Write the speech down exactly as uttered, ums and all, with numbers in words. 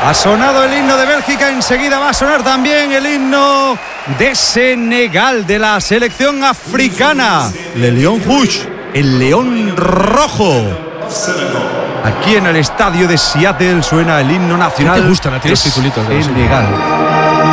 Ha sonado el himno de Bélgica, enseguida va a sonar también el himno de Senegal, de la selección africana. Le Lion Rouge, el león rojo. Aquí en el estadio de Seattle suena el himno nacional. ¿Qué te gustan a ti los titulitos de Senegal?